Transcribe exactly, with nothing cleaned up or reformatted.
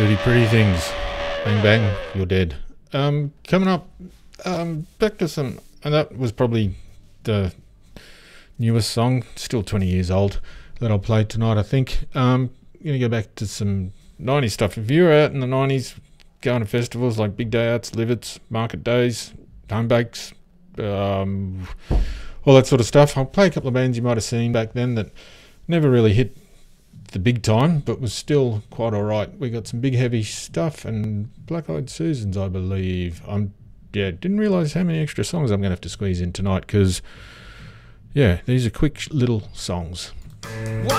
Dirty Pretty Things. Bang bang, you're dead. Um, coming up, um, back to some, and that was probably the newest song, still twenty years old, that I'll play tonight, I think. Um, going to go back to some nineties stuff. If you were out in the nineties, going to festivals like Big Day Outs, Livets, Market Days, Home Bakes, um, all that sort of stuff, I'll play a couple of bands you might have seen back then that never really hit the big time, but was still quite all right. We got some big heavy stuff and Black Eyed Susans, I believe. I'm yeah, didn't realise how many extra songs I'm going to have to squeeze in tonight because, yeah, these are quick little songs.